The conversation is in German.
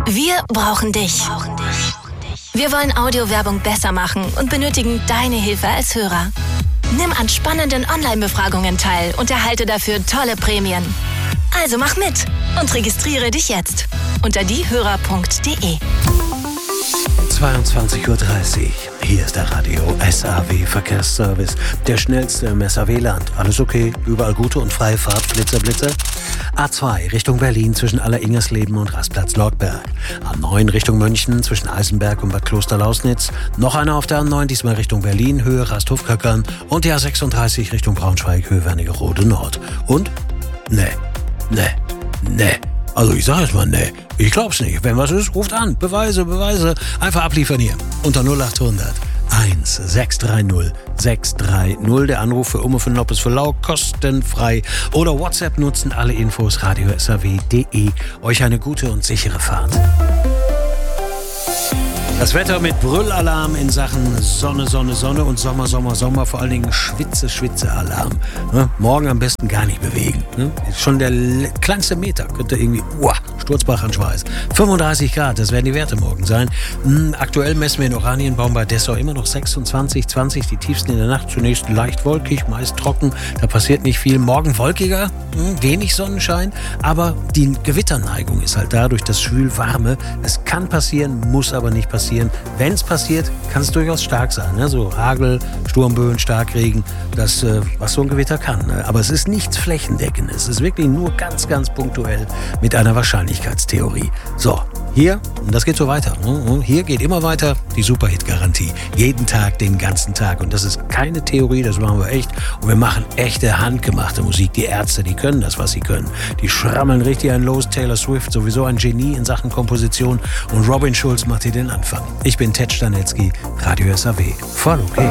Wir brauchen dich. Wir wollen Audiowerbung besser machen und benötigen deine Hilfe als Hörer. Nimm an spannenden Online-Befragungen teil und erhalte dafür tolle Prämien. Also mach mit und registriere dich jetzt unter diehörer.de. 22:30 Uhr. Hier ist der Radio SAW Verkehrsservice. Der schnellste im SAW-Land. Alles okay? Überall gute und freie Fahrt? Blitzer. A2 Richtung Berlin zwischen Alleringersleben und Rastplatz Lortberg. A9 Richtung München zwischen Eisenberg und Bad Klosterlausnitz. Noch einer auf der A9, diesmal Richtung Berlin, Höhe Rasthof-Köckern. Und die A36 Richtung Braunschweig, Höhe Wernigerode Nord. Und? Nee. Also ich sag jetzt mal, nee. Ich glaub's nicht. Wenn was ist, ruft an. Beweise. Einfach abliefern hier. Unter 0800 1630 630. Der Anruf für Umme von Noppes für Lau, kostenfrei. Oder WhatsApp nutzen, alle Infos radiosaw.de. Euch eine gute und sichere Fahrt. Das Wetter mit Brüllalarm in Sachen Sonne und Sommer, vor allen Dingen Schwitze-Alarm. Ne? Morgen am besten gar nicht bewegen. Ne? Schon der kleinste Meter könnte irgendwie Sturzbach an Schweiß. 35 Grad, das werden die Werte morgen sein. Aktuell messen wir in Oranienbaum bei Dessau immer noch 26, 20, die tiefsten in der Nacht. Zunächst leicht wolkig, meist trocken, da passiert nicht viel. Morgen wolkiger, wenig Sonnenschein, aber die Gewitterneigung ist halt da durch das Schwül-Warme. Es kann passieren, muss aber nicht passieren. Wenn es passiert, kann es durchaus stark sein. Ne? So Hagel, Sturmböen, Starkregen, das, was so ein Gewitter kann. Ne? Aber es ist nichts Flächendeckendes. Es ist wirklich nur ganz, ganz punktuell mit einer Wahrscheinlichkeitstheorie. So, hier, und das geht so weiter. Hier geht immer weiter die Superhit-Garantie. Jeden Tag, den ganzen Tag. Und das ist keine Theorie, das machen wir echt. Und wir machen echte, handgemachte Musik. Die Ärzte, die können das, was sie können. Die schrammeln richtig einen los. Taylor Swift, sowieso ein Genie in Sachen Komposition. Und Robin Schulz macht hier den Anfang. Ich bin Ted Stanecki, Radio SAW. Voll okay.